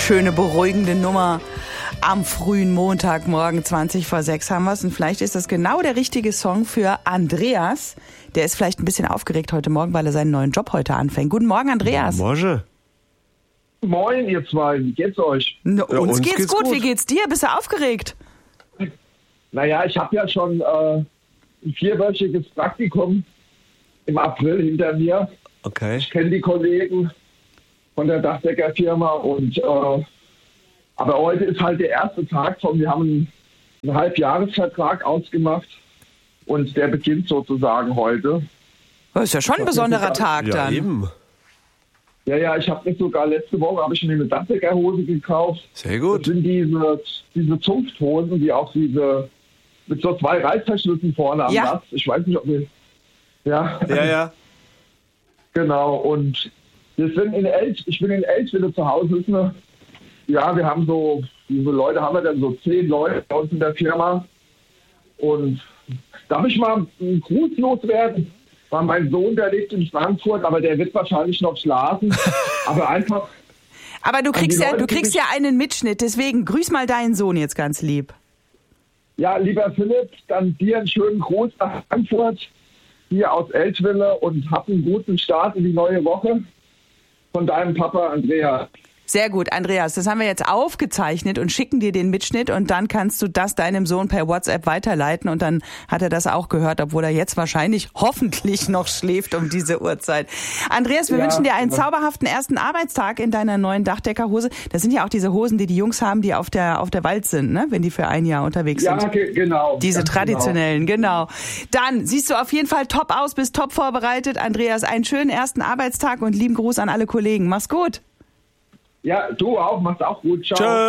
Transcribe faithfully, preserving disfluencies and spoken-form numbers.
schöne, beruhigende Nummer. Am frühen Montagmorgen, zwanzig vor sechs haben wir es. Und vielleicht ist das genau der richtige Song für Andreas. Der ist vielleicht ein bisschen aufgeregt heute Morgen, weil er seinen neuen Job heute anfängt. Guten Morgen, Andreas. Morgen. Moin, ihr zwei. Wie geht's euch? No, Ja, uns, uns geht's, geht's gut. gut. Wie geht's dir? Bist du aufgeregt? Naja, ich habe ja schon äh, ein vierwöchiges Praktikum im April hinter mir. Okay. Ich kenne die Kollegen von der Dachdeckerfirma und äh, aber heute ist halt der erste Tag von, wir haben einen, einen Halbjahresvertrag ausgemacht und der beginnt sozusagen heute. Das ist ja schon ein besonderer Tag Ja, dann. eben. Ja, ja, ich habe mir sogar letzte Woche habe ich mir eine Dachdeckerhose gekauft. Sehr Das gut. sind diese, diese Zunfthosen, die auch diese mit so zwei Reißverschlüssen vorne am Ja. Latz. Ich weiß nicht, ob wir... Ja, Ja, ja. genau. Und wir sind in Elch, ich bin in Elchwille zu Hause. Ist eine, ja, wir haben so, wie viele Leute haben wir denn? So zehn Leute bei uns in der Firma. Und darf ich mal einen Gruß loswerden? War mein Sohn, der lebt in Frankfurt, aber der wird wahrscheinlich noch schlafen. Aber einfach... Aber du kriegst, die ja, Leute, du die kriegst mich- ja einen Mitschnitt. Deswegen grüß mal deinen Sohn jetzt ganz lieb. Ja, lieber Philipp, dann dir einen schönen Gruß nach Frankfurt, hier aus Elchwille und hab einen guten Start in die neue Woche von deinem Papa Andreas. Sehr gut, Andreas. Das haben wir jetzt aufgezeichnet und schicken dir den Mitschnitt und dann kannst du das deinem Sohn per WhatsApp weiterleiten und dann hat er das auch gehört, obwohl er jetzt wahrscheinlich hoffentlich noch schläft um diese Uhrzeit. Andreas, wir Ja, wünschen dir einen aber- zauberhaften ersten Arbeitstag in deiner neuen Dachdeckerhose. Das sind ja auch diese Hosen, die die Jungs haben, die auf der auf der Wald sind, ne? Wenn die für ein Jahr unterwegs Ja, sind. ge genau. Diese ganz traditionellen, genau. Dann siehst du auf jeden Fall top aus, bist top vorbereitet. Andreas, einen schönen ersten Arbeitstag und lieben Gruß an alle Kollegen. Mach's gut. Genau. Ja, du auch, mach's auch gut. Ciao. Tschö.